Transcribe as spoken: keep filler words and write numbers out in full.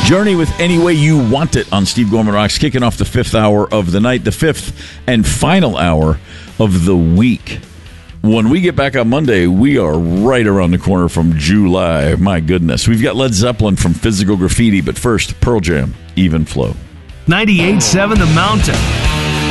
Journey with Any Way You Want It on Steve Gorman Rocks, kicking off the fifth hour of the night, the fifth and final hour of the week. When we get back on Monday, we are right around the corner from July. My goodness. We've got Led Zeppelin from Physical Graffiti, but first, Pearl Jam, Even Flow. ninety-eight point seven The Mountain.